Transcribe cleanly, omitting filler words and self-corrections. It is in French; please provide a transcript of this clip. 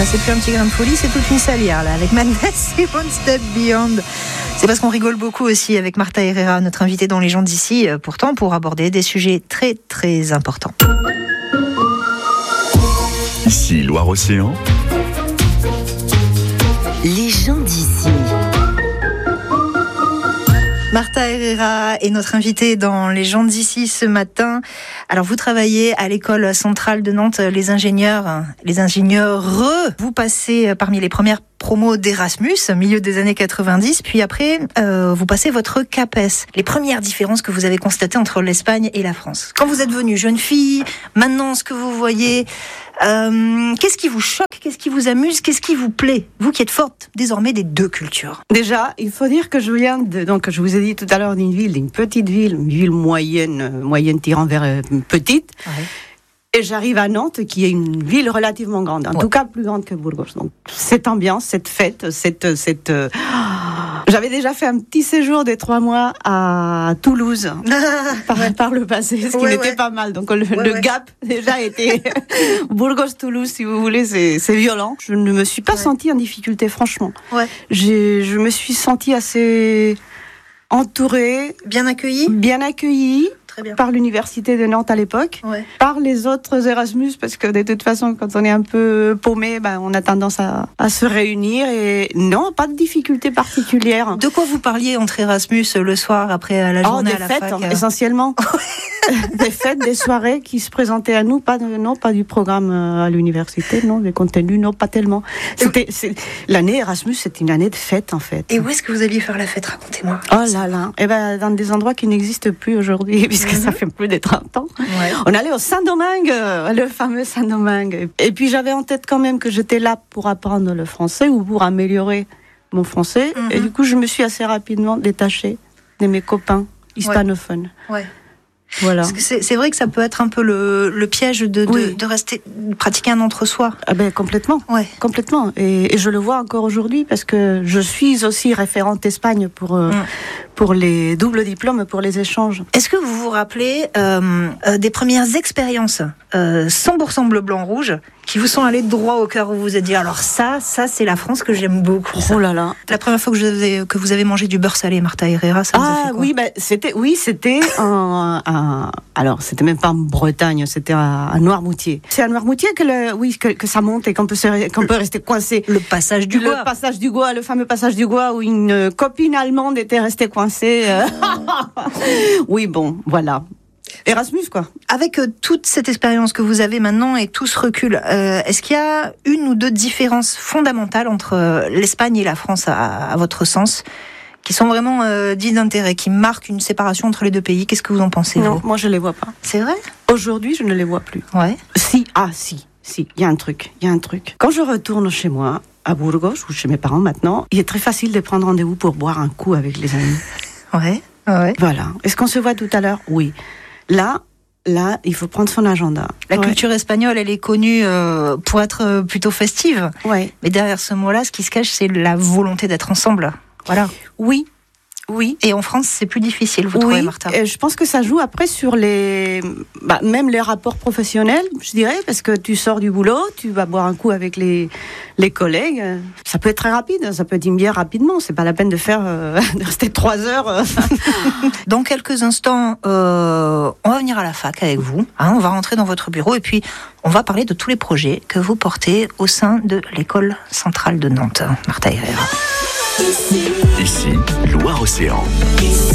Ah, c'est plus un petit grain de folie, c'est toute une salière là, avec Madness et One Step Beyond. C'est parce qu'on rigole beaucoup aussi avec Martha Herrera, notre invitée dans Les gens d'ici, pourtant pour aborder des sujets très très importants. Ici Loire-Océan. Les gens d'ici. Martha Herrera est notre invitée dans Les gens d'ici ce matin. Alors vous travaillez à l'école centrale de Nantes, les ingénieurs, vous passez parmi les premières promos d'Erasmus, milieu des années 90, puis après vous passez votre CAPES. Les premières différences que vous avez constatées entre l'Espagne et la France. Quand vous êtes venue jeune fille, maintenant ce que vous voyez, qu'est-ce qui vous choque, qu'est-ce qui vous amuse, qu'est-ce qui vous plaît, vous qui êtes forte désormais des deux cultures? Déjà, il faut dire que je viens donc je vous ai dit tout à l'heure d'une petite ville, une ville moyenne tirant vers petite. Ouais. Et j'arrive à Nantes, qui est une ville relativement grande, en tout cas plus grande que Burgos. Donc cette ambiance, cette fête, J'avais déjà fait un petit séjour de 3 mois à Toulouse par le passé, ce qui n'était pas mal. Donc le gap déjà était Burgos-Toulouse, si vous voulez, c'est violent. Je ne me suis pas sentie en difficulté, franchement. Ouais. Je me suis sentie assez entourée, bien accueillie. Par l'université de Nantes à l'époque, par les autres Erasmus, parce que de toute façon, quand on est un peu paumé, on a tendance à se réunir, et non, pas de difficulté particulière. De quoi vous parliez entre Erasmus le soir, après la journée à la fac? Des fêtes, essentiellement. Des fêtes, des soirées qui se présentaient à nous, pas du programme à l'université, non, des contenus, non, pas tellement. L'année Erasmus, c'était une année de fête, en fait. Et où est-ce que vous alliez faire la fête? Racontez-moi. Oh là là, dans des endroits qui n'existent plus aujourd'hui, puisque ça fait plus de 30 ans. Ouais. On allait au Saint-Domingue, le fameux Saint-Domingue. Et puis j'avais en tête quand même que j'étais là pour apprendre le français ou pour améliorer mon français. Et du coup, je me suis assez rapidement détachée de mes copains hispanophones. Ouais. Voilà. Parce que c'est vrai que ça peut être un peu le piège de rester pratiquer un entre-soi. Ah complètement. Ouais. Complètement. Et je le vois encore aujourd'hui parce que je suis aussi référente Espagne pour les doubles diplômes, pour les échanges. Est-ce que vous vous rappelez des premières expériences 100% bleu, blanc, rouge qui vous sont allées droit au cœur, où vous vous êtes dit alors ça c'est la France que j'aime beaucoup. Oh là là. La première fois que vous avez mangé du beurre salé, Martha Herrera, ça vous a fait quoi? C'était alors c'était même pas en Bretagne, c'était à Noirmoutier. C'est à Noirmoutier que ça monte et qu'on peut rester coincé. Le passage du Gois. Le fameux passage du Gois où une copine allemande était restée coincée. Oui, bon, voilà. Erasmus, quoi. Avec toute cette expérience que vous avez maintenant et tout ce recul, est-ce qu'il y a une ou deux différences fondamentales entre l'Espagne et la France, à votre sens, qui sont vraiment dites d'intérêt, qui marquent une séparation entre les deux pays? Qu'est-ce que vous en pensez? Non, moi je les vois pas. C'est vrai? Aujourd'hui, je ne les vois plus. Ouais. Si, il y a un truc. Quand je retourne chez moi, à Burgos, ou chez mes parents maintenant, il est très facile de prendre rendez-vous pour boire un coup avec les amis. Ouais. Voilà. Est-ce qu'on se voit tout à l'heure? Oui. Là, il faut prendre son agenda. La culture espagnole, elle est connue pour être plutôt festive. Ouais. Mais derrière ce mot-là, ce qui se cache, c'est la volonté d'être ensemble. Voilà. Oui. Et en France, c'est plus difficile, vous trouvez, Martha? Et je pense que ça joue après sur même les rapports professionnels, je dirais, parce que tu sors du boulot, tu vas boire un coup avec les collègues. Ça peut être très rapide, ça peut être une bière rapidement. C'est pas la peine de rester 3 heures. Dans quelques instants, on va venir à la fac avec vous. On va rentrer dans votre bureau et puis on va parler de tous les projets que vous portez au sein de l'école centrale de Nantes. Martha Herrera. Ici, Loire-Océan.